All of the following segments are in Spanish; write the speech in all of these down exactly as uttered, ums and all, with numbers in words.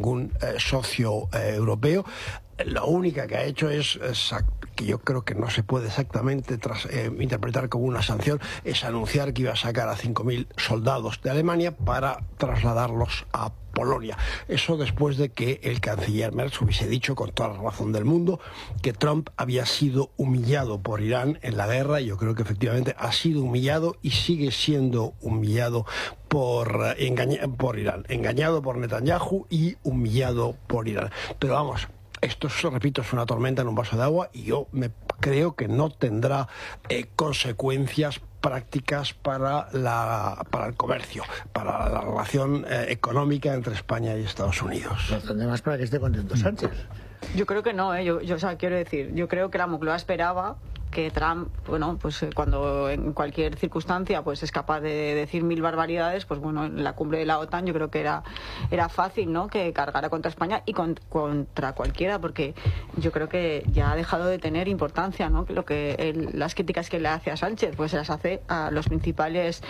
ningún eh, socio eh, europeo. La única que ha hecho es, es que yo creo que no se puede exactamente tras, eh, interpretar como una sanción, es anunciar que iba a sacar a cinco mil soldados de Alemania para trasladarlos a Polonia. Eso después de que el canciller Merz hubiese dicho con toda la razón del mundo que Trump había sido humillado por Irán en la guerra. Yo creo que efectivamente ha sido humillado y sigue siendo humillado por, engaña, por Irán, engañado por Netanyahu y humillado por Irán. Pero vamos, esto, repito, es una tormenta en un vaso de agua y yo me creo que no tendrá eh, consecuencias prácticas para, la, para el comercio, para la relación eh, económica entre España y Estados Unidos. No tendrá más para que esté contento Sánchez. Yo creo que no, ¿eh? yo, yo o sea, quiero decir, yo creo que la Moncloa esperaba que Trump, bueno, pues cuando en cualquier circunstancia pues es capaz de decir mil barbaridades, pues bueno, en la cumbre de la OTAN yo creo que era era fácil, ¿no?, que cargara contra España y con, contra cualquiera, porque yo creo que ya ha dejado de tener importancia, ¿no?, que lo que él, las críticas que le hace a Sánchez, pues se las hace a los principales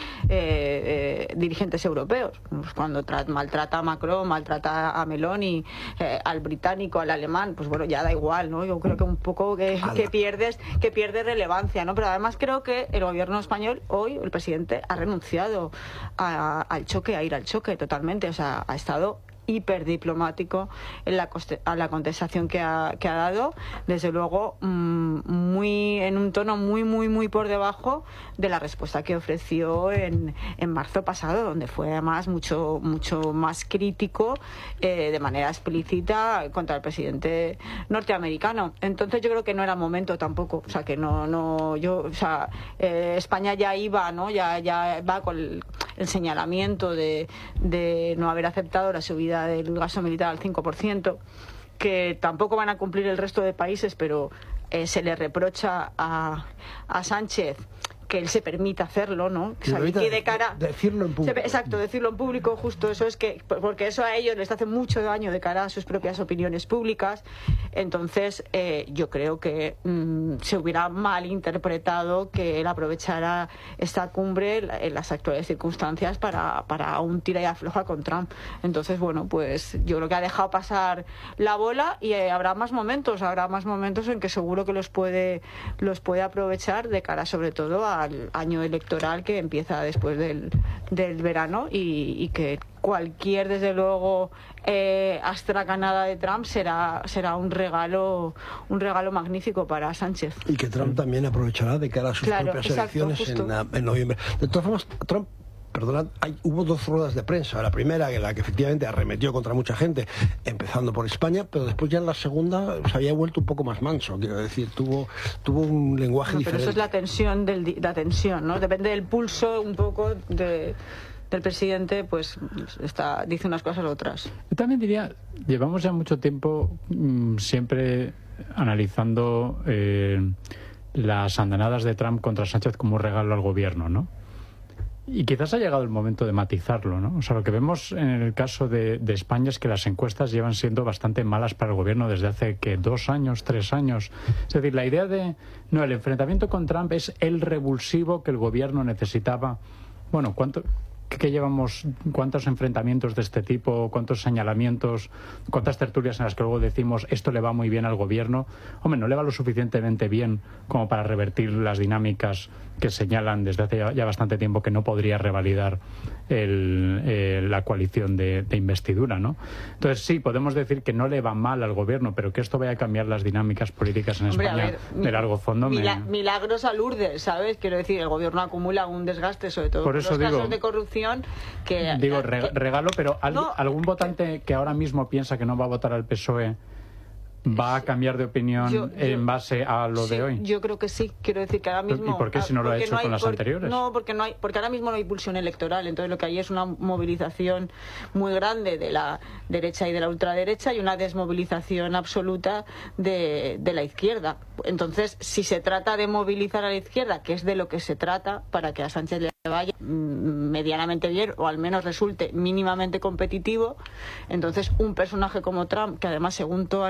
eh, eh, dirigentes europeos. Pues cuando tra maltrata a Macron, maltrata a Meloni, eh, al británico, al alemán, pues bueno, ya da igual, ¿no? Yo creo que un poco que, que pierdes, que pierdes de relevancia, ¿no? Pero además creo que el gobierno español hoy, el presidente, ha renunciado a, al choque, a ir al choque totalmente, o sea, ha estado hiperdiplomático en la, a la contestación que ha, que ha dado, desde luego mmm, muy en un tono muy muy muy por debajo de la respuesta que ofreció en, en marzo pasado, donde fue además mucho mucho más crítico eh, de manera explícita contra el presidente norteamericano. Entonces yo creo que no era momento tampoco, o sea que no no yo o sea eh, España ya iba, ¿no?, ya ya va con el, el señalamiento de, de no haber aceptado la subida del gasto militar al cinco por ciento, que tampoco van a cumplir el resto de países, pero eh, se le reprocha a, a Sánchez que él se permita hacerlo, ¿no? Que, o sea, que de cara decirlo en público. Exacto, decirlo en público, justo eso es que, porque eso a ellos les hace mucho daño de cara a sus propias opiniones públicas. Entonces, eh, yo creo que mmm, se hubiera malinterpretado que él aprovechara esta cumbre en las actuales circunstancias para, para un tira y afloja con Trump. Entonces, bueno, pues yo creo que ha dejado pasar la bola y eh, habrá más momentos, habrá más momentos en que seguro que los puede, los puede aprovechar de cara sobre todo a al año electoral que empieza después del, del verano y, y que cualquier, desde luego, eh, astracanada de Trump será será un regalo un regalo magnífico para Sánchez. Y que Trump también aprovechará de cara a sus claro, propias exacto, elecciones en, en noviembre. De todas formas, Trump Perdonad, hay, hubo dos ruedas de prensa. La primera, en la que efectivamente arremetió contra mucha gente, empezando por España, pero después ya en la segunda se había vuelto un poco más manso, quiero decir, tuvo tuvo un lenguaje no, diferente. Pero eso es la tensión, del, la tensión, ¿no? Depende del pulso un poco de, del presidente, pues está, dice unas cosas u otras. Yo también diría, llevamos ya mucho tiempo mmm, siempre analizando eh, las andanadas de Trump contra Sánchez como un regalo al gobierno, ¿no? Y quizás ha llegado el momento de matizarlo, ¿no? O sea, lo que vemos en el caso de, de España es que las encuestas llevan siendo bastante malas para el gobierno desde hace, ¿qué?, dos años, tres años. Es decir, la idea de... No, el enfrentamiento con Trump es el revulsivo que el gobierno necesitaba. Bueno, ¿cuánto...? ¿Qué llevamos? ¿Cuántos enfrentamientos de este tipo? ¿Cuántos señalamientos? ¿Cuántas tertulias en las que luego decimos esto le va muy bien al gobierno? Hombre, no le va lo suficientemente bien como para revertir las dinámicas que señalan desde hace ya bastante tiempo que no podría revalidar el, eh, la coalición de, de investidura, ¿no? Entonces sí, podemos decir que no le va mal al gobierno, pero que esto vaya a cambiar las dinámicas políticas en Hombre, España ver, de largo fondo. Mila, me... Milagros a Lourdes, ¿sabes? Quiero decir, el gobierno acumula un desgaste, sobre todo por eso los digo, casos de corrupción. Que, digo, que, re regalo, pero al, no, algún votante que ahora mismo piensa que no va a votar al P S O E va a cambiar de opinión yo, yo, en base a lo sí, de hoy. Yo creo que sí. Quiero decir que ahora mismo... ¿Y por qué si no lo ha hecho no hay, con las por, anteriores? No, porque no hay, porque ahora mismo no hay pulsión electoral. Entonces lo que hay es una movilización muy grande de la derecha y de la ultraderecha y una desmovilización absoluta de, de la izquierda. Entonces, si se trata de movilizar a la izquierda, que es de lo que se trata, para que a Sánchez le vaya medianamente bien o al menos resulte mínimamente competitivo, entonces un personaje como Trump, que además según todas las encuestas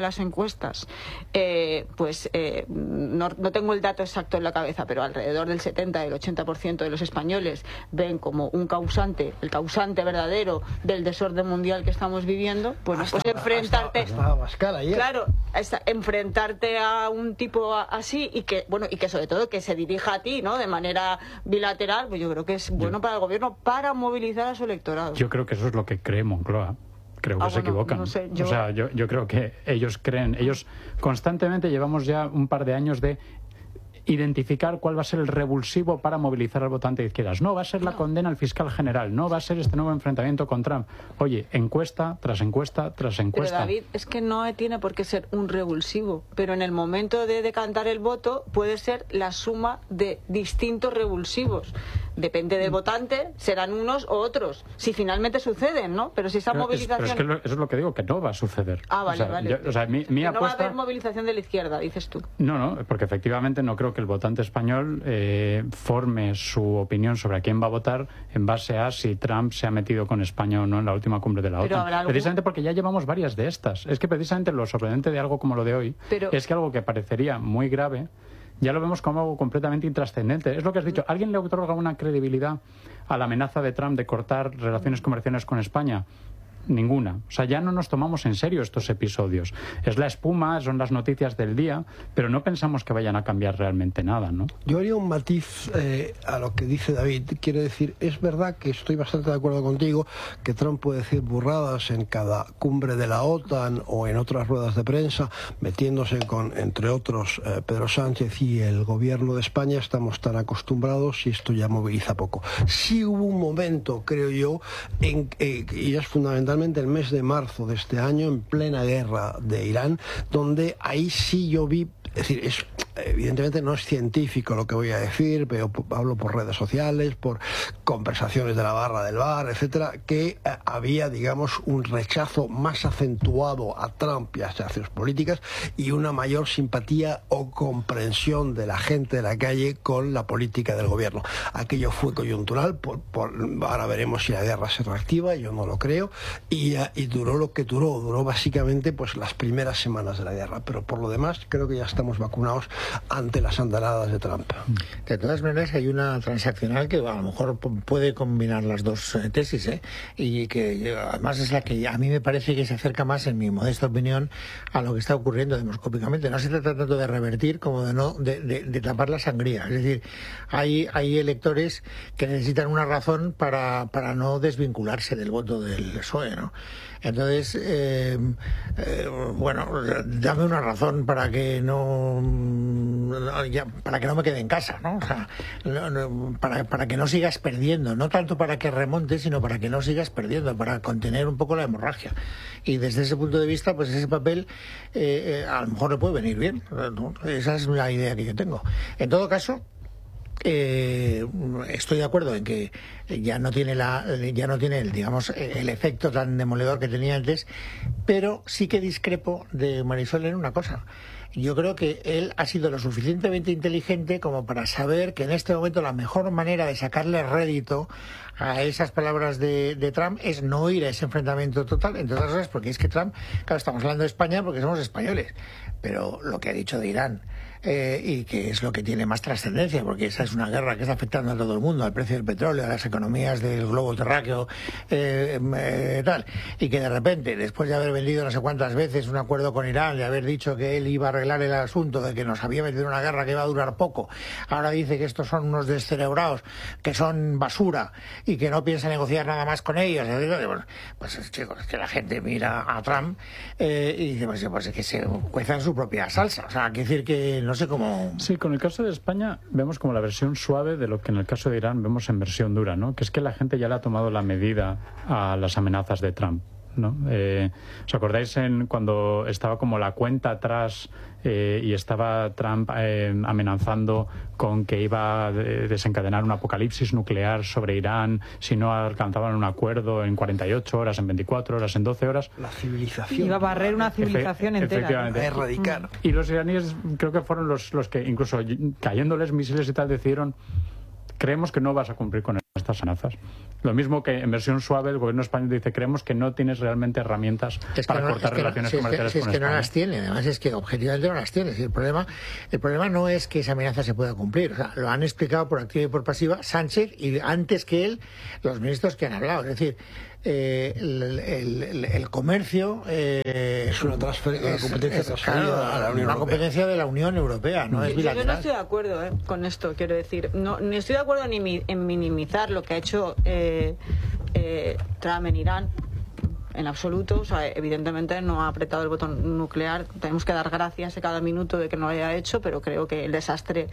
encuestas, eh, pues eh, no, no tengo el dato exacto en la cabeza, pero alrededor del setenta, del ochenta por ciento de los españoles ven como un causante, el causante verdadero del desorden mundial que estamos viviendo, pues, hasta, pues enfrentarte, hasta, hasta Abascal ayer. claro, hasta enfrentarte a un tipo así y que, bueno, y que sobre todo que se dirija a ti, ¿no? De manera bilateral, pues yo creo que es bueno yo, para el gobierno para movilizar a su electorado. Yo creo que eso es lo que cree Moncloa. Creo que ah, se bueno, equivocan. No sé, yo... O sea, yo, yo creo que ellos creen, ellos constantemente llevamos ya un par de años de identificar cuál va a ser el revulsivo para movilizar al votante de izquierdas. No va a ser la condena al fiscal general, no va a ser este nuevo enfrentamiento con Trump. Oye, encuesta tras encuesta tras encuesta. Pero David, es que no tiene por qué ser un revulsivo, pero en el momento de decantar el voto puede ser la suma de distintos revulsivos. Depende del votante, serán unos o otros. Si finalmente suceden, ¿no? Pero si esa pero movilización... Es, pero es que eso es lo que digo, que no va a suceder. Ah, vale, o sea, vale. Yo, o sea, mi, mi no apuesta... va a haber movilización de la izquierda, dices tú. No, no, porque efectivamente no creo que el votante español eh, forme su opinión sobre a quién va a votar en base a si Trump se ha metido con España o no en la última cumbre de la Pero OTAN. algún... Precisamente porque ya llevamos varias de estas. Es que precisamente lo sorprendente de algo como lo de hoy Pero... es que algo que parecería muy grave ya lo vemos como algo completamente intrascendente. Es lo que has dicho. ¿Alguien le otorga una credibilidad a la amenaza de Trump de cortar relaciones comerciales con España? Ninguna. O sea, ya no nos tomamos en serio estos episodios. Es la espuma, son las noticias del día, pero no pensamos que vayan a cambiar realmente nada, ¿no? Yo haría un matiz eh, a lo que dice David. Quiere decir, es verdad que estoy bastante de acuerdo contigo que Trump puede decir burradas en cada cumbre de la OTAN o en otras ruedas de prensa, metiéndose con, entre otros, eh, Pedro Sánchez y el gobierno de España. Estamos tan acostumbrados y esto ya moviliza poco. Sí hubo un momento, creo yo, en, eh, y es fundamental, el mes de marzo de este año, en plena guerra de Irán, donde ahí sí yo vi, es decir, es, evidentemente no es científico lo que voy a decir, pero hablo por redes sociales, por conversaciones de la barra del bar, etcétera, que eh, había, digamos, un rechazo más acentuado a Trump y a sus acciones políticas y una mayor simpatía o comprensión de la gente de la calle con la política del gobierno. Aquello fue coyuntural, por, por, ahora veremos si la guerra se reactiva, yo no lo creo, y, uh, y duró lo que duró, duró básicamente pues las primeras semanas de la guerra, pero por lo demás creo que ya estamos vacunados ante las andanadas de Trump. De todas maneras, hay una transaccional que a lo mejor puede combinar las dos eh, tesis, ¿eh? Y que además es la que a mí me parece que se acerca más, en mi modesta opinión, a lo que está ocurriendo demoscópicamente. No se trata tanto de revertir como de no de, de, de tapar la sangría. Es decir, hay, hay electores que necesitan una razón para, para no desvincularse del voto del P S O E, ¿no? Entonces, eh, eh, bueno, dame una razón para que no, no ya, para que no me quede en casa, ¿no? O sea, no, no, para, para que no sigas perdiendo, no tanto para que remontes, sino para que no sigas perdiendo, para contener un poco la hemorragia. Y desde ese punto de vista, pues ese papel eh, eh, a lo mejor le puede venir bien, ¿no? Esa es la idea que yo tengo. En todo caso, Eh, estoy de acuerdo en que ya no tiene la ya no tiene el, digamos, el efecto tan demoledor que tenía antes, pero sí que discrepo de Marisol en una cosa. Yo creo que él ha sido lo suficientemente inteligente como para saber que en este momento la mejor manera de sacarle rédito a esas palabras de, de Trump es no ir a ese enfrentamiento total, entre otras cosas porque es que Trump, claro, estamos hablando de España porque somos españoles, pero lo que ha dicho de Irán, Eh, y que es lo que tiene más trascendencia, porque esa es una guerra que está afectando a todo el mundo, al precio del petróleo, a las economías del globo terráqueo, eh, eh, tal, y que de repente, después de haber vendido no sé cuántas veces un acuerdo con Irán, de haber dicho que él iba a arreglar el asunto, de que nos había metido en una guerra que iba a durar poco, ahora dice que estos son unos descerebrados, que son basura, y que no piensa negociar nada más con ellos. Bueno, pues chicos, es que la gente mira a Trump eh, y dice, pues, pues es que se cueza en su propia salsa, o sea, hay que decir que no No sé cómo... Sí, con el caso de España vemos como la versión suave de lo que en el caso de Irán vemos en versión dura, ¿no? Que es que la gente ya le ha tomado la medida a las amenazas de Trump, ¿no? Eh, ¿Os acordáis en cuando estaba como la cuenta atrás eh, y estaba Trump eh, amenazando con que iba a desencadenar un apocalipsis nuclear sobre Irán si no alcanzaban un acuerdo en cuarenta y ocho horas, en veinticuatro horas, en doce horas? La civilización. Iba a barrer una civilización Efe- entera. efectivamente. A erradicar. Y los iraníes creo que fueron los, los que, incluso cayéndoles misiles y tal, decidieron: creemos que no vas a cumplir con estas estas amenazas. Lo mismo que en versión suave el gobierno español dice, creemos que no tienes realmente herramientas es para no, cortar es que relaciones no, comerciales si es que, con si es que España. no las tiene, además es que objetivamente no las tiene. Si el problema, el problema no es que esa amenaza se pueda cumplir, o sea, lo han explicado por activa y por pasiva Sánchez y antes que él los ministros que han hablado. Es decir, eh, el, el, el, el comercio eh, es una, transfer una competencia es, transferida claro, a la Unión una Europea. competencia de la Unión Europea, no yo, es bilateral. yo no estoy de acuerdo eh, con esto, quiero decir. No, ni estoy de acuerdo ni mi, en minimizar lo que ha hecho eh, eh, Trump en Irán. En absoluto, o sea, evidentemente no ha apretado el botón nuclear. Tenemos que dar gracias a cada minuto de que no lo haya hecho, pero creo que el desastre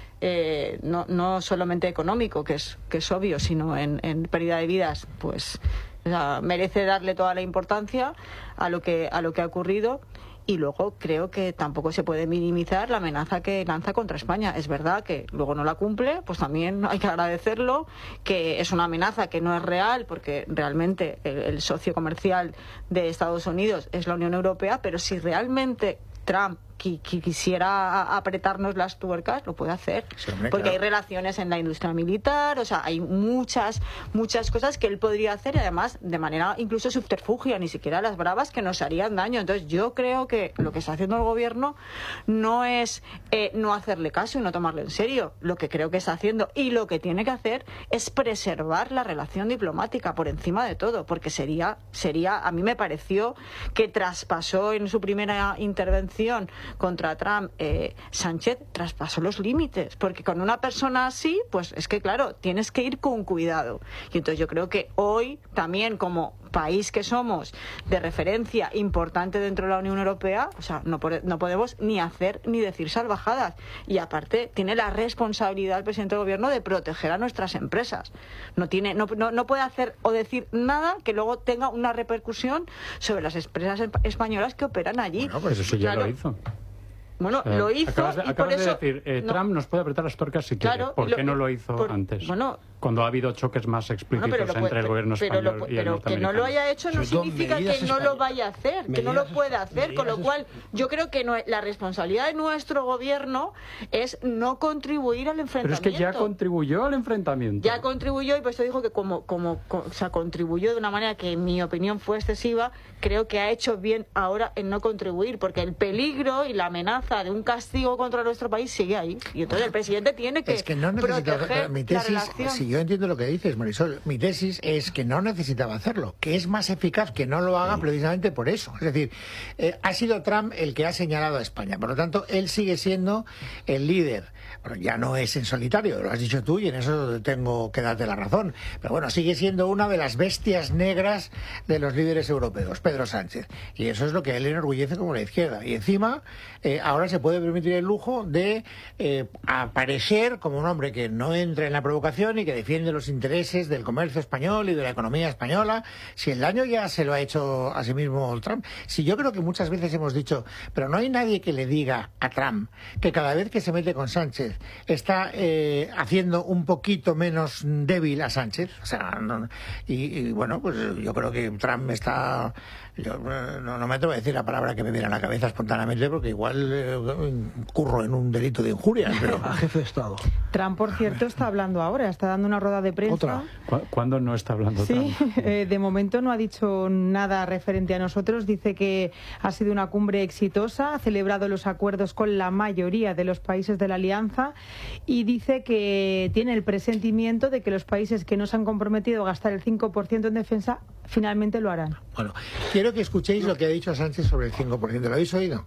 eh, no, no solamente económico, que es que es obvio, sino en, en pérdida de vidas, pues o sea, merece darle toda la importancia a lo que a lo que ha ocurrido. Y luego creo que tampoco se puede minimizar la amenaza que lanza contra España. Es verdad que luego no la cumple, pues también hay que agradecerlo, que es una amenaza que no es real, porque realmente el, el socio comercial de Estados Unidos es la Unión Europea, pero si realmente Trump que, que quisiera apretarnos las tuercas, lo puede hacer, sí, hombre, porque claro. hay relaciones en la industria militar, o sea, hay muchas muchas cosas que él podría hacer, y además de manera incluso subterfugia, ni siquiera las bravas, que nos harían daño. Entonces yo creo que lo que está haciendo el gobierno no es eh, no hacerle caso y no tomarlo en serio. Lo que creo que está haciendo y lo que tiene que hacer es preservar la relación diplomática por encima de todo, porque sería sería a mí me pareció que traspasó en su primera intervención contra Trump, eh, Sánchez traspasó los límites, porque con una persona así, pues es que claro, tienes que ir con cuidado. Y entonces yo creo que hoy también, como país que somos de referencia importante dentro de la Unión Europea, o sea, no, no podemos ni hacer ni decir salvajadas. Y aparte tiene la responsabilidad el presidente del gobierno de proteger a nuestras empresas. No tiene, no, no, no puede hacer o decir nada que luego tenga una repercusión sobre las empresas españolas que operan allí. Bueno, pues eso ya claro, lo hizo. Bueno, O sea, lo hizo acabas de, y acabas por eso... de decir, eh, no. Trump nos puede apretar las tuercas si quiere. Claro, ¿Por lo, qué no lo hizo por, antes? Bueno, cuando ha habido choques más explícitos bueno, pero lo, entre el gobierno pero español lo, y el pero que no lo haya hecho no significa que no lo vaya a hacer, que no lo puede hacer, con lo cual yo creo que no, la responsabilidad de nuestro gobierno es no contribuir al enfrentamiento. Pero es que ya contribuyó al enfrentamiento. Ya contribuyó, y por eso dijo que como, como, como o sea, contribuyó de una manera que en mi opinión fue excesiva. Creo que ha hecho bien ahora en no contribuir, porque el peligro y la amenaza de un castigo contra nuestro país sigue ahí, y entonces el presidente tiene que, es que no proteger mi la tesis, relación. Si yo entiendo lo que dices, Marisol, mi tesis es que no necesitaba hacerlo, que es más eficaz que no lo haga precisamente por eso. Es decir, eh, ha sido Trump el que ha señalado a España, por lo tanto él sigue siendo el líder. Bueno, ya no es en solitario, lo has dicho tú y en eso tengo que darte la razón, pero bueno, sigue siendo una de las bestias negras de los líderes europeos, Pedro Sánchez, y eso es lo que a él le enorgullece como la izquierda. Y encima eh, ahora se puede permitir el lujo de eh, aparecer como un hombre que no entra en la provocación y que defiende los intereses del comercio español y de la economía española, si el daño ya se lo ha hecho a sí mismo Trump. Si yo creo que muchas veces hemos dicho, pero no hay nadie que le diga a Trump que cada vez que se mete con Sánchez está eh, haciendo un poquito menos débil a Sánchez, o sea, no, y, y bueno, pues yo creo que Trump está... Yo no, no me atrevo a decir la palabra que me viene a la cabeza espontáneamente, porque igual eh, curro en un delito de injuria, pero... A jefe de Estado. Trump, por cierto, está hablando ahora, está dando una rueda de prensa. ¿Otra? ¿Cu ¿Cuándo no está hablando Sí, Trump? eh, de momento no ha dicho nada referente a nosotros. Dice que ha sido una cumbre exitosa, ha celebrado los acuerdos con la mayoría de los países de la alianza y dice que tiene el presentimiento de que los países que no se han comprometido a gastar el cinco por ciento en defensa finalmente lo harán. Bueno, quiero que escuchéis lo que ha dicho Sánchez sobre el cinco por ciento. ¿Lo habéis oído?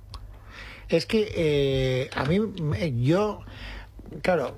Es que eh, a mí, yo... Claro,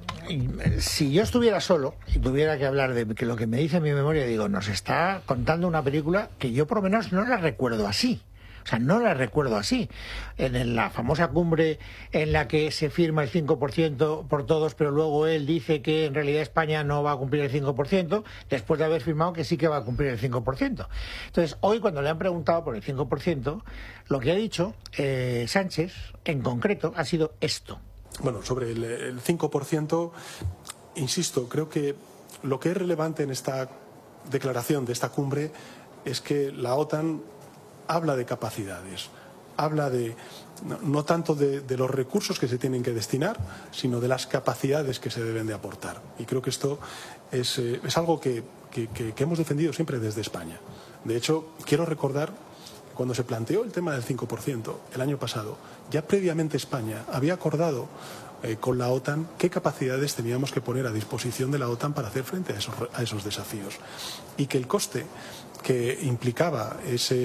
si yo estuviera solo y tuviera que hablar de que lo que me dice mi memoria, digo, nos está contando una película que yo por lo menos no la recuerdo así. O sea, no la recuerdo así. En la famosa cumbre en la que se firma el cinco por ciento por todos, pero luego él dice que en realidad España no va a cumplir el cinco por ciento, después de haber firmado que sí que va a cumplir el cinco por ciento. Entonces, hoy cuando le han preguntado por el cinco por ciento, lo que ha dicho eh, Sánchez, en concreto, ha sido esto. Bueno, sobre el, el cinco por ciento, insisto, creo que lo que es relevante en esta declaración de esta cumbre es que la OTAN habla de capacidades. habla de no, no tanto de, de los recursos que se tienen que destinar, sino de las capacidades que se deben de aportar. Y creo que esto es, eh, es algo que, que, que, que hemos defendido siempre desde España. De hecho, quiero recordar que cuando se planteó el tema del cinco por ciento el año pasado, ya previamente España había acordado eh, con la OTAN qué capacidades teníamos que poner a disposición de la OTAN para hacer frente a esos, a esos desafíos. Y que el coste que implicaba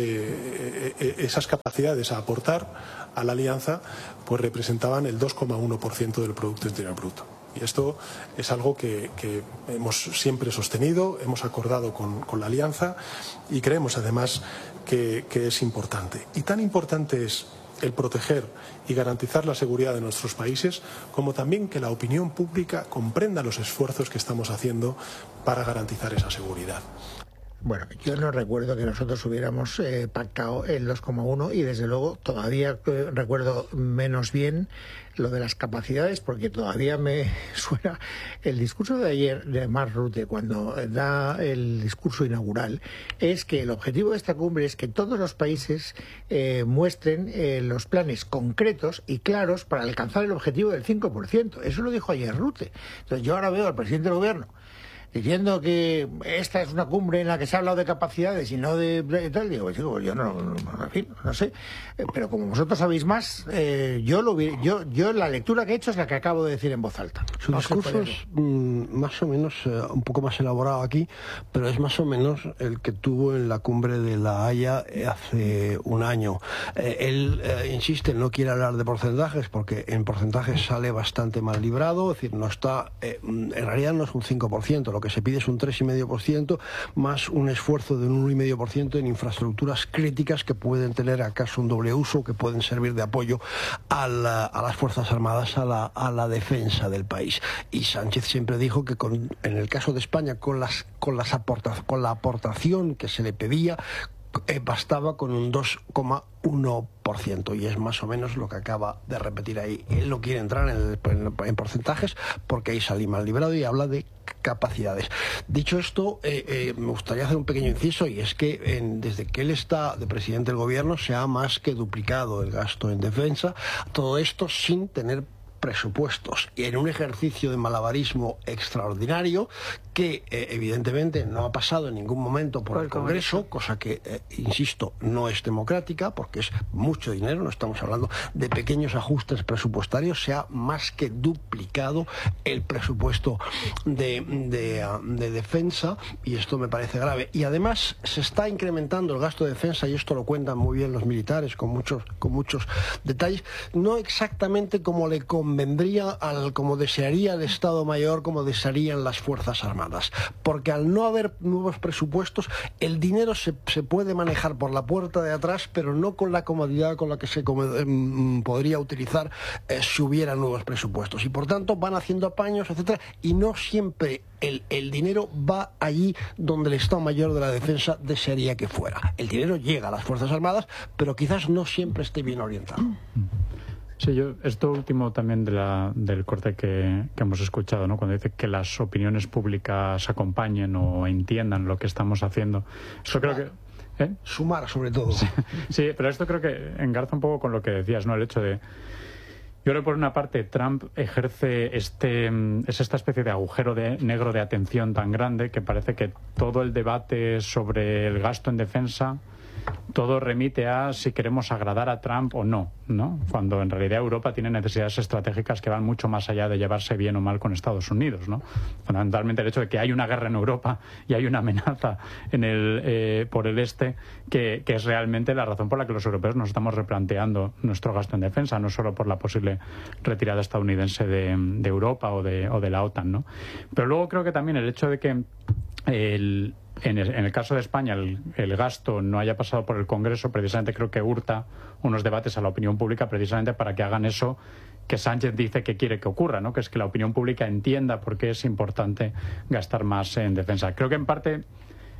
ese, esas capacidades a aportar a la alianza, pues representaban el dos coma uno por ciento del Producto Interior Bruto. Y esto es algo que, que hemos siempre sostenido, hemos acordado con, con la alianza y creemos además que, que es importante. Y tan importante es el proteger y garantizar la seguridad de nuestros países, como también que la opinión pública comprenda los esfuerzos que estamos haciendo para garantizar esa seguridad. Bueno, yo no recuerdo que nosotros hubiéramos eh, pactado el dos coma uno y desde luego todavía eh, recuerdo menos bien lo de las capacidades, porque todavía me suena el discurso de ayer de Mark Rutte cuando da el discurso inaugural, es que el objetivo de esta cumbre es que todos los países eh, muestren eh, los planes concretos y claros para alcanzar el objetivo del cinco por ciento. Eso lo dijo ayer Rutte. Entonces yo ahora veo al presidente del gobierno diciendo que esta es una cumbre en la que se ha hablado de capacidades y no de, de tal, digo, pues, digo, yo no, no, en fin, no sé, eh, pero como vosotros sabéis más, eh, yo lo vi, yo, yo la lectura que he hecho es la que acabo de decir en voz alta. Su no discurso es mmm, más o menos eh, un poco más elaborado aquí, pero es más o menos el que tuvo en la cumbre de La Haya eh, hace un año. Eh, él eh, insiste, no quiere hablar de porcentajes porque en porcentajes sale bastante mal librado, es decir, no está, eh, en realidad no es un cinco por ciento, lo que se pide es un tres coma cinco por ciento más un esfuerzo de un uno coma cinco por ciento en infraestructuras críticas que pueden tener acaso un doble uso, que pueden servir de apoyo a, la, a las Fuerzas Armadas, a la, a la defensa del país. Y Sánchez siempre dijo que con, en el caso de España, con, las, con, las aporta, con la aportación que se le pedía, Eh, bastaba con un dos coma uno por ciento y es más o menos lo que acaba de repetir ahí. Él no quiere entrar en, el, en, en porcentajes porque ahí salí mal librado y habla de capacidades. Dicho esto, eh, eh, me gustaría hacer un pequeño inciso y es que en, desde que él está de presidente del gobierno se ha más que duplicado el gasto en defensa, todo esto sin tener presupuestos y en un ejercicio de malabarismo extraordinario que eh, evidentemente no ha pasado en ningún momento por, por el Congreso, Congreso, cosa que, eh, insisto, no es democrática porque es mucho dinero, no estamos hablando de pequeños ajustes presupuestarios, se ha más que duplicado el presupuesto de, de, de defensa y esto me parece grave. Y además se está incrementando el gasto de defensa y esto lo cuentan muy bien los militares con muchos, con muchos detalles, no exactamente como le conviene vendría al como desearía el Estado Mayor, como desearían las Fuerzas Armadas, porque al no haber nuevos presupuestos el dinero se, se puede manejar por la puerta de atrás, pero no con la comodidad con la que se eh, podría utilizar eh, si hubiera nuevos presupuestos y por tanto van haciendo apaños, etcétera, y no siempre el, el dinero va allí donde el Estado Mayor de la Defensa desearía que fuera. El dinero llega a las Fuerzas Armadas, pero quizás no siempre esté bien orientado. Sí, yo, esto último también de la, del corte que, que hemos escuchado, ¿no? Cuando dice que las opiniones públicas acompañen o entiendan lo que estamos haciendo. Esto creo que, ¿eh? Sumar, sobre todo. Sí, sí, pero esto creo que engarza un poco con lo que decías, ¿no? El hecho de... Yo creo que por una parte Trump ejerce este es esta especie de agujero de, negro de atención tan grande que parece que todo el debate sobre el gasto en defensa todo remite a si queremos agradar a Trump o no, ¿no? Cuando en realidad Europa tiene necesidades estratégicas que van mucho más allá de llevarse bien o mal con Estados Unidos, ¿no? Fundamentalmente el hecho de que hay una guerra en Europa y hay una amenaza en el, eh, por el este que, que es realmente la razón por la que los europeos nos estamos replanteando nuestro gasto en defensa, no solo por la posible retirada estadounidense de, de Europa o de, o de la OTAN, ¿no? Pero luego creo que también el hecho de que el En el, en el caso de España el, el gasto no haya pasado por el Congreso, precisamente creo que hurta unos debates a la opinión pública precisamente para que hagan eso que Sánchez dice que quiere que ocurra, ¿no? Que es que la opinión pública entienda por qué es importante gastar más en defensa. Creo que en parte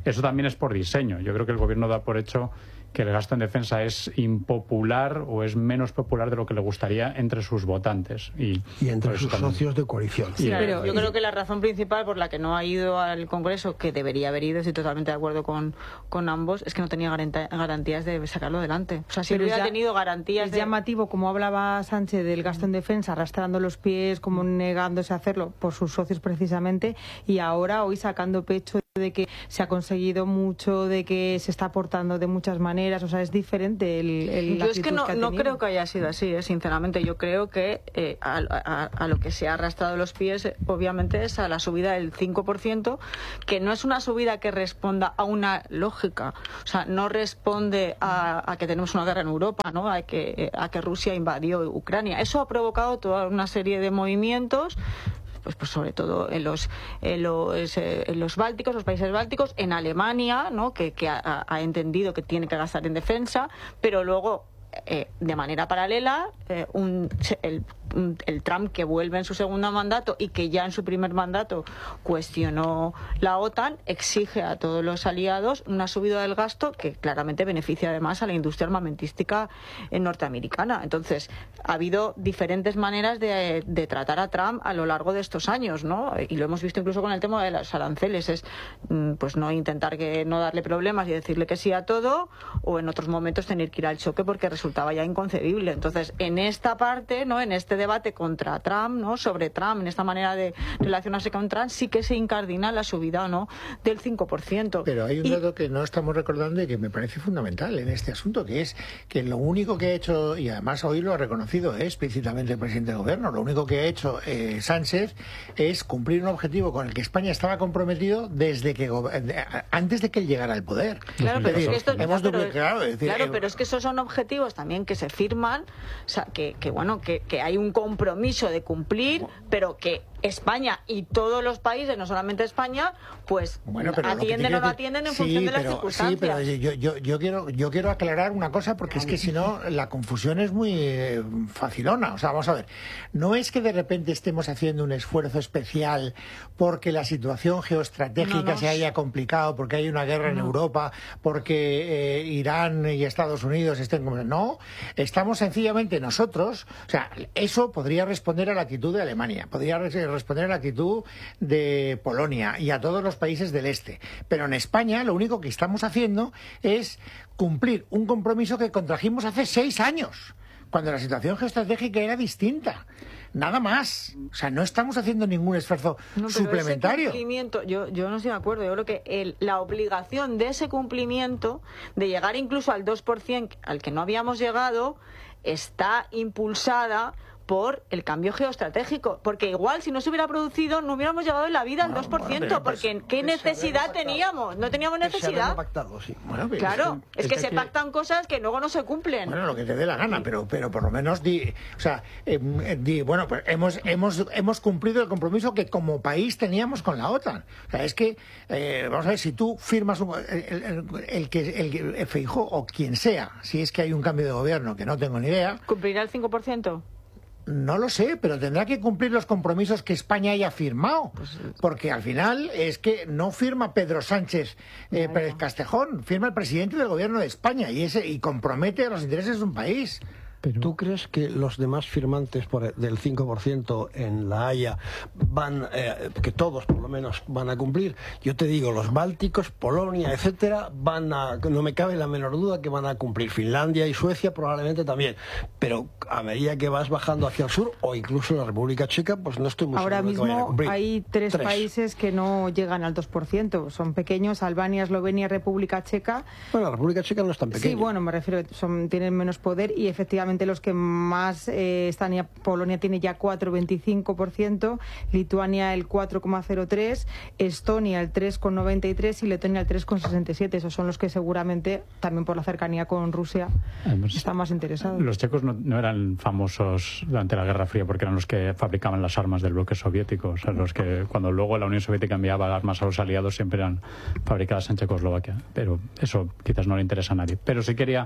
Eso también es por diseño. Yo creo que el gobierno da por hecho que el gasto en defensa es impopular o es menos popular de lo que le gustaría entre sus votantes. Y, y entre sus también. socios de coalición. Sí, claro, pero yo creo que la razón principal por la que no ha ido al Congreso, que debería haber ido, estoy totalmente de acuerdo con, con ambos, es que no tenía garantías de sacarlo adelante. O sea, si Pero hubiera ya, tenido garantías es de... llamativo, como hablaba Sánchez del gasto en defensa, arrastrando los pies, como negándose a hacerlo por sus socios precisamente, y ahora hoy sacando pecho de que se ha conseguido mucho, de que se está aportando de muchas maneras. O sea, es diferente el, el Yo es que no, que no creo que haya sido así, ¿eh? Sinceramente. Yo creo que eh, a, a, a lo que se ha arrastrado los pies, eh, obviamente, es a la subida del cinco por ciento, que no es una subida que responda a una lógica. O sea, no responde a, a que tenemos una guerra en Europa, ¿no? A que, a que Rusia invadió Ucrania. Eso ha provocado toda una serie de movimientos. Pues, pues sobre todo en los en los, eh, en los bálticos, los países bálticos, en Alemania, ¿no? que, que ha, ha entendido que tiene que gastar en defensa, pero luego eh, de manera paralela eh, un, el, un, el Trump, que vuelve en su segundo mandato y que ya en su primer mandato cuestionó la OTAN, exige a todos los aliados una subida del gasto que claramente beneficia además a la industria armamentística norteamericana. Entonces, ha habido diferentes maneras de, de tratar a Trump a lo largo de estos años, ¿no? Y lo hemos visto incluso con el tema de los aranceles, es pues no intentar que no darle problemas y decirle que sí a todo, o en otros momentos tener que ir al choque porque resultaba ya inconcebible. Entonces, en esta parte, ¿no? En este debate contra Trump, ¿no? Sobre Trump, en esta manera de relacionarse con Trump, sí que se incardina la subida o no del cinco por ciento. Pero hay un y... dato que no estamos recordando y que me parece fundamental en este asunto, que es que lo único que ha hecho, y además hoy lo ha reconocido ¿eh? explícitamente el presidente del gobierno, lo único que ha hecho eh, Sánchez es cumplir un objetivo con el que España estaba comprometido desde que antes de que él llegara al poder. Claro, pero es, es que esto, hemos pero, duplicado, es decir, claro, eh, pero es que esos son objetivos también que se firman, o sea, que, que bueno, que, que hay un compromiso de cumplir, pero que España y todos los países, no solamente España, pues bueno, atienden o no atienden en sí, función de pero, las circunstancias. Sí, pero yo, yo, yo, quiero, yo quiero aclarar una cosa, porque es que si no, la confusión es muy eh, facilona. O sea, vamos a ver, no es que de repente estemos haciendo un esfuerzo especial porque la situación geoestratégica no, no. se haya complicado, porque hay una guerra no. en Europa, porque eh, Irán y Estados Unidos estén... No, estamos sencillamente nosotros, o sea, eso podría responder a la actitud de Alemania, podría responder a la actitud de Polonia y a todos los países del este. Pero en España lo único que estamos haciendo es cumplir un compromiso que contrajimos hace seis años, cuando la situación geoestratégica era distinta. Nada más. O sea, no estamos haciendo ningún esfuerzo no, pero suplementario. Ese cumplimiento, yo, yo no estoy de acuerdo. Yo creo que el, la obligación de ese cumplimiento, de llegar incluso al dos por ciento al que no habíamos llegado, está impulsada por el cambio geoestratégico, porque igual si no se hubiera producido no hubiéramos llegado en la vida al no, dos por ciento, bueno, pues, porque ¿qué necesidad teníamos? No teníamos necesidad. Se pactado, sí. Bueno, pero claro, es, es que, que se aquí... pactan cosas que luego no se cumplen. Bueno, lo que te dé la gana, pero pero por lo menos di, o sea, eh, di, bueno, pues hemos hemos hemos cumplido el compromiso que como país teníamos con la OTAN. O sea, es que eh, vamos a ver, si tú firmas un, el, el, el que el, el Feijóo o quien sea, si es que hay un cambio de gobierno que no tengo ni idea, ¿cumplirá el cinco por ciento? No lo sé, pero tendrá que cumplir los compromisos que España haya firmado, porque al final es que no firma Pedro Sánchez eh, Pérez Castejón, firma el presidente del gobierno de España y ese y compromete los intereses de un país. Pero... ¿Tú crees que los demás firmantes por, del cinco por ciento en La Haya van, eh, que todos por lo menos van a cumplir? Yo te digo, los bálticos, Polonia, etcétera, van a, no me cabe la menor duda que van a cumplir. Finlandia y Suecia probablemente también. Pero a medida que vas bajando hacia el sur, o incluso la República Checa, pues no estoy muy Ahora seguro mismo de que vayan a cumplir. Hay tres, tres países que no llegan al dos por ciento. Son pequeños: Albania, Eslovenia, República Checa. Bueno, la República Checa no es tan pequeña. Sí, bueno, me refiero, son, tienen menos poder y efectivamente los que más eh, están ya, Polonia tiene ya cuatro coma veinticinco por ciento, Lituania el cuatro coma cero tres, Estonia el tres coma noventa y tres y Letonia el tres coma sesenta y siete. Esos son los que seguramente, también por la cercanía con Rusia, Además, están más interesados. Los checos no, no eran famosos durante la Guerra Fría porque eran los que fabricaban las armas del bloque soviético. O sea, los que cuando luego la Unión Soviética enviaba armas a los aliados siempre eran fabricadas en Checoslovaquia. Pero eso quizás no le interesa a nadie. Pero sí quería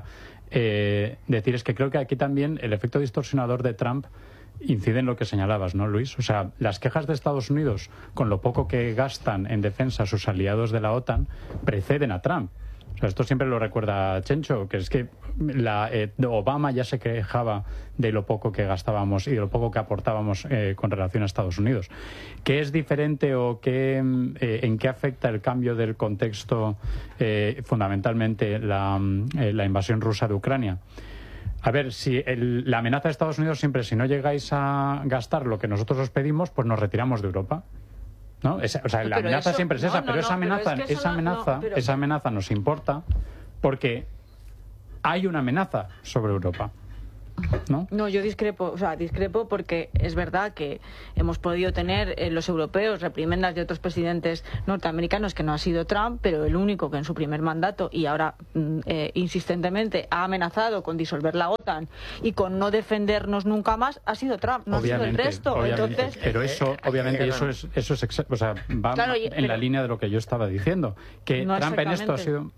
eh, decir es que creo que aquí también el efecto distorsionador de Trump incide en lo que señalabas, ¿no, Luis? O sea, las quejas de Estados Unidos con lo poco que gastan en defensa sus aliados de la OTAN preceden a Trump. O sea, esto siempre lo recuerda Chencho, que es que la, eh, Obama ya se quejaba de lo poco que gastábamos y de lo poco que aportábamos eh, con relación a Estados Unidos. ¿Qué es diferente o qué, eh, en qué afecta el cambio del contexto, eh, fundamentalmente la, eh, la invasión rusa de Ucrania? A ver, si el, la amenaza de Estados Unidos siempre, si no llegáis a gastar lo que nosotros os pedimos, pues nos retiramos de Europa. ¿No? Esa, o sea, la pero amenaza eso, siempre es no, esa, no, pero esa no, amenaza, pero es que esa no, amenaza, no, pero... esa amenaza nos importa porque hay una amenaza sobre Europa. ¿No? No, yo discrepo, o sea, discrepo porque es verdad que hemos podido tener eh, los europeos reprimendas de otros presidentes norteamericanos, que no ha sido Trump, pero el único que en su primer mandato y ahora mm, eh, insistentemente ha amenazado con disolver la OTAN y con no defendernos nunca más ha sido Trump, no obviamente, ha sido el resto. Obviamente, Entonces, pero eso, obviamente, eh, eso es, eso es, exa- o sea, va Claro, y- en pero- la línea de lo que yo estaba diciendo, que No Trump en esto ha exactamente. sido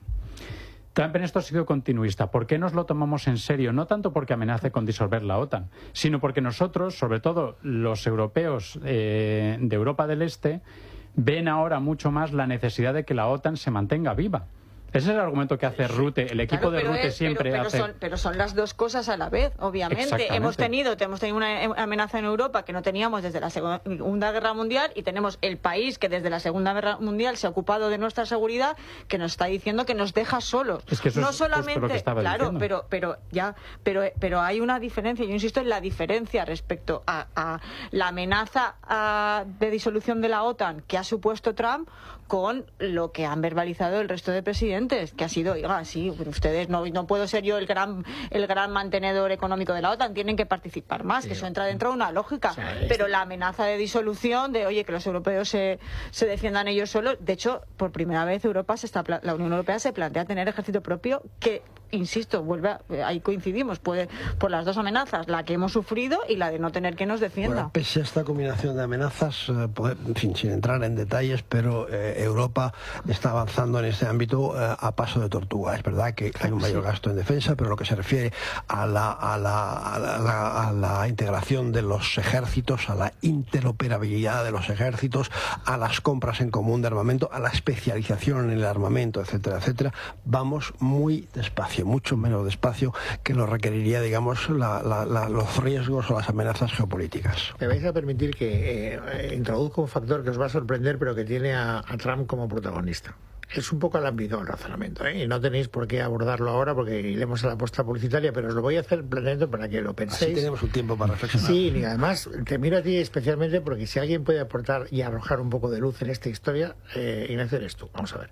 Trump en esto ha sido continuista. ¿Por qué nos lo tomamos en serio? No tanto porque amenace con disolver la OTAN, sino porque nosotros, sobre todo los europeos eh, de Europa del Este, ven ahora mucho más la necesidad de que la OTAN se mantenga viva. Ese es el argumento que hace Rute. El equipo claro, de pero Rute es- siempre pero, pero hace... son, pero son las dos cosas a la vez, obviamente. Exactamente. Hemos tenido, hemos tenido una amenaza en Europa que no teníamos desde la Segunda Guerra Mundial y tenemos el país que desde la Segunda Guerra Mundial se ha ocupado de nuestra seguridad, que nos está diciendo que nos deja solos. Es que eso no es justo solamente, lo que estaba claro, diciendo. pero pero ya, pero pero hay una diferencia. Yo insisto en la diferencia respecto a, a la amenaza a, de disolución de la OTAN que ha supuesto Trump con lo que han verbalizado el resto de presidentes, que ha sido, oiga, sí, ustedes no, no puedo ser yo el gran el gran mantenedor económico de la OTAN, tienen que participar más, que eso entra dentro de una lógica. O sea, Pero la amenaza de disolución, de oye, que los europeos se, se defiendan ellos solos, de hecho, por primera vez Europa se está la Unión Europea se plantea tener ejército propio que, insisto, vuelve a, ahí coincidimos, puede, por las dos amenazas, la que hemos sufrido y la de no tener quien nos defienda. Bueno, pese a esta combinación de amenazas, eh, poder, en fin, sin entrar en detalles, pero eh, Europa está avanzando en este ámbito eh, a paso de tortuga. Es verdad que hay un mayor gasto en defensa, pero lo que se refiere a la, a la, a la, a la, a la integración de los ejércitos, a la interoperabilidad de los ejércitos, a las compras en común de armamento, a la especialización en el armamento, etcétera, etcétera, vamos muy despacio, mucho menos despacio que lo requeriría, digamos, la, la, la, los riesgos o las amenazas geopolíticas. Me vais a permitir que eh, introduzca un factor que os va a sorprender, pero que tiene a, a Trump como protagonista. Es un poco alámbico el razonamiento, ¿eh? Y no tenéis por qué abordarlo ahora porque iremos a la posta publicitaria, pero os lo voy a hacer planteando para que lo penséis. Así tenemos un tiempo para reflexionar. Sí, y además te miro a ti especialmente porque si alguien puede aportar y arrojar un poco de luz en esta historia, eh, Ignacio, eres tú. Vamos a ver.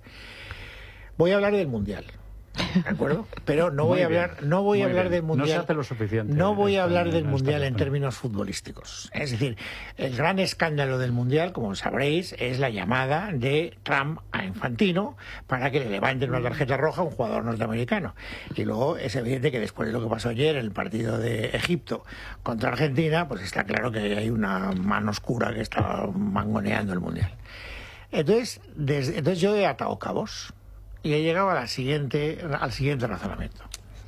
Voy a hablar del Mundial. ¿De acuerdo? Pero no voy Muy a hablar, bien, no voy a muy hablar bien. del Mundial. No se hace lo suficiente. No voy a Esta- hablar del esta Mundial en cuestión. términos futbolísticos. Es decir, el gran escándalo del Mundial, como sabréis, es la llamada de Trump a Infantino para que le levanten una tarjeta roja a un jugador norteamericano. Y luego es evidente que después de lo que pasó ayer en el partido de Egipto contra Argentina, pues está claro que hay una mano oscura que está mangoneando el Mundial. Entonces, desde, entonces yo he atado cabos. Y he llegado a la siguiente, al siguiente razonamiento.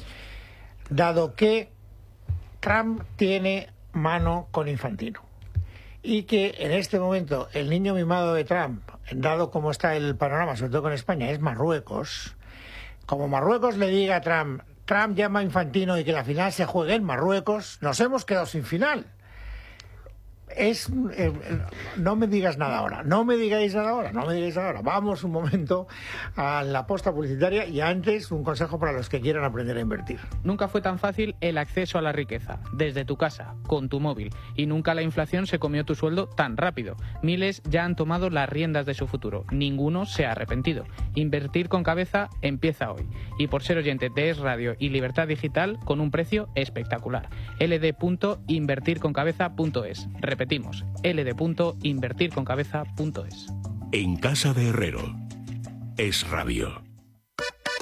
Dado que Trump tiene mano con Infantino y que en este momento el niño mimado de Trump, dado como está el panorama, sobre todo con España, es Marruecos, como Marruecos le diga a Trump, Trump llama a Infantino y que la final se juegue en Marruecos, nos hemos quedado sin final. Es, eh, no me digas nada ahora, no me digáis nada ahora, no me digáis nada ahora. Vamos un momento a la posta publicitaria y antes un consejo para los que quieran aprender a invertir. Nunca fue tan fácil el acceso a la riqueza, desde tu casa, con tu móvil, y nunca la inflación se comió tu sueldo tan rápido. Miles ya han tomado las riendas de su futuro, ninguno se ha arrepentido. Invertir con cabeza empieza hoy, y por ser oyente de Es Radio y Libertad Digital con un precio espectacular. l d punto invertir con cabeza punto es. Repetimos, l d punto invertir con cabeza punto es. En casa de Herrero, Es Radio.